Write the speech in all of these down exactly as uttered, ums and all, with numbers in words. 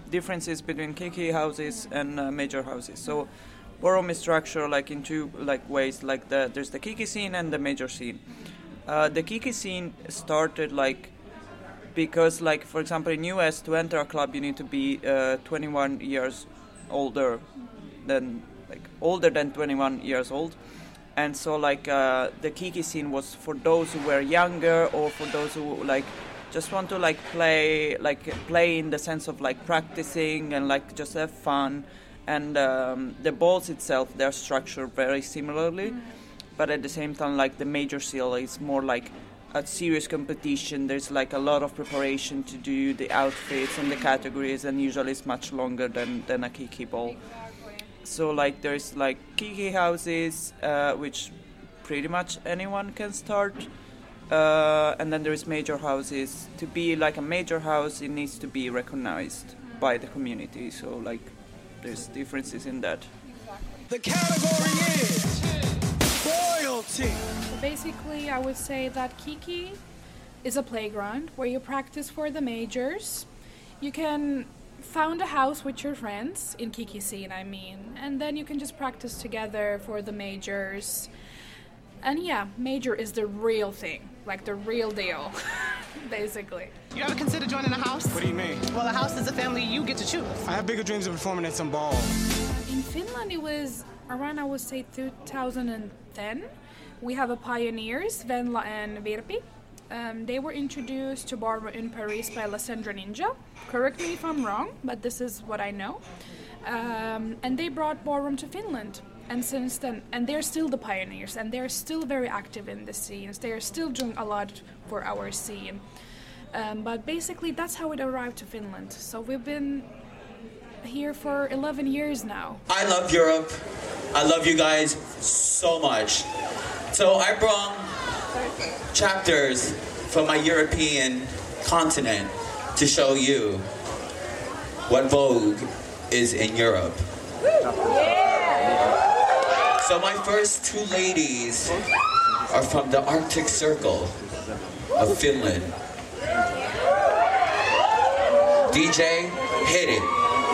differences between kiki houses and uh, major houses. So ballroom is structured like in two like ways. Like the there's the kiki scene and the major scene. Uh, the kiki scene started like because like for example in U S to enter a club you need to be uh, twenty-one years older than like older than twenty-one years old. And so like uh, the kiki scene was for those who were younger or for those who like just want to like play like play in the sense of like practicing and like just have fun. And um, the balls itself, they're structured very similarly, mm. but at the same time like the major seal is more like a serious competition. There's like a lot of preparation to do the outfits and the categories, and usually it's much longer than, than a kiki ball. So like there's like kiki houses, uh, which pretty much anyone can start, uh, and then there's major houses. To be like a major house, it needs to be recognized by the community. So like there's differences in that. The category is royalty. Basically, I would say that kiki is a playground where you practice for the majors. You can found a house with your friends in kiki scene, I mean, and then you can just practice together for the majors. And yeah, major is the real thing, like the real deal, basically. You ever consider joining a house? What do you mean? Well, a house is a family you get to choose. I have bigger dreams of performing at some ball. In Finland, it was around, I would say, two thousand ten. We have a pioneers, Venla and Virpi. Um, they were introduced to ballroom in Paris by Lacendra Ninja. Correct me if I'm wrong, but this is what I know. Um, and they brought ballroom to Finland. And since then, and they're still the pioneers, and they're still very active in the scenes. They are still doing a lot for our scene. Um, but basically, that's how it arrived to Finland. So we've been here for eleven years now. I love Europe. I love you guys so much. So I brought chapters from my European continent to show you what Vogue is in Europe. So my first two ladies are from the Arctic Circle of Finland. D J, hit it.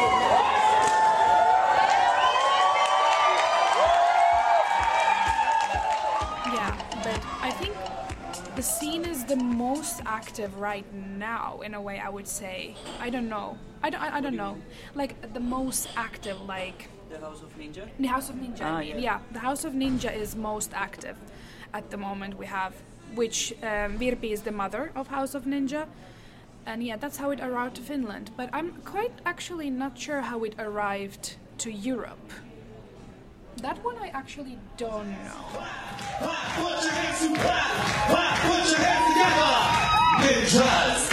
The scene is the most active right now, in a way, I would say. I don't know. I don't, I, I don't know. Like, the most active, like... The House of Ninja? The House of Ninja, ah, I mean. Yeah. yeah. The House of Ninja is most active at the moment we have, which um, Virpi is the mother of House of Ninja. And yeah, that's how it arrived to Finland. But I'm quite actually not sure how it arrived to Europe. That one I actually don't know. Put your hands together. Put your hands together. Ninjas.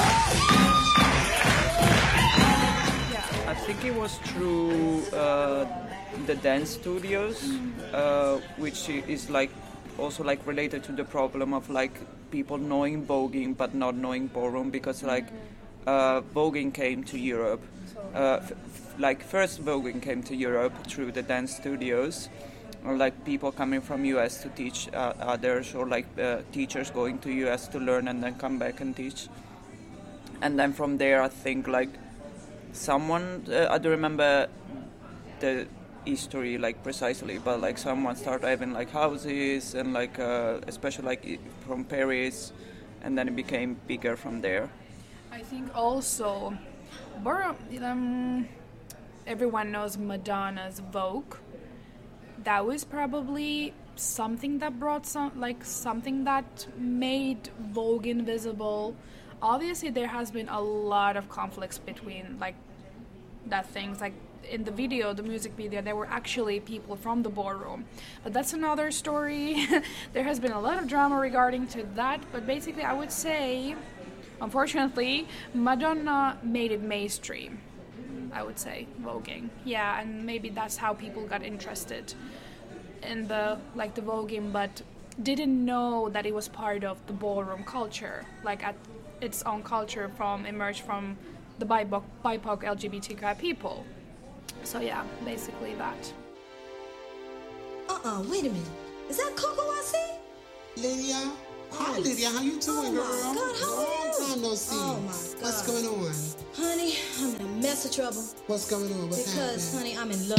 Yeah, I think it was through uh, the dance studios, mm. uh, which is like also like related to the problem of like people knowing voguing but not knowing ballroom, because like uh, voguing came to Europe. Uh, f- like first voguing came to Europe through the dance studios, or like people coming from U S to teach uh, others, or like uh, teachers going to U S to learn and then come back and teach. And then from there I think like someone, uh, I don't remember the history like precisely, but like someone started having like houses and like uh, especially like from Paris, and then it became bigger from there. I think also Bor- um, everyone knows Madonna's Vogue. That was probably something that brought some, like something that made Vogue invisible. Obviously, there has been a lot of conflicts between like that things. Like in the video, the music video, there were actually people from the ballroom, but that's another story. There has been a lot of drama regarding to that. But basically, I would say, unfortunately, Madonna made it mainstream. I would say voguing, yeah, and maybe that's how people got interested in the like the voguing, but didn't know that it was part of the ballroom culture, like at its own culture from emerged from the B I P O C, B I P O C L G B T Q I people. So yeah, basically that. Uh-uh, wait a minute. Is that Coco I see? Lydia? Hi, Lydia. How you doing, oh girl? My God, how Long are you? time no see. Oh, my God. What's going on? Honey, I'm in a that's the trouble. What's going on? What's Because, happening? honey, I'm in love.